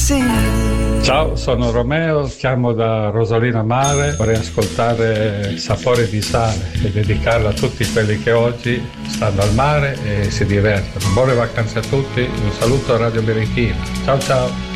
Ciao, sono Romeo, chiamo da Rosolina Mare, vorrei ascoltare Sapori di Sale e dedicarla a tutti quelli che oggi stanno al mare e si divertono. Buone vacanze a tutti, un saluto a Radio Berichina. Ciao ciao!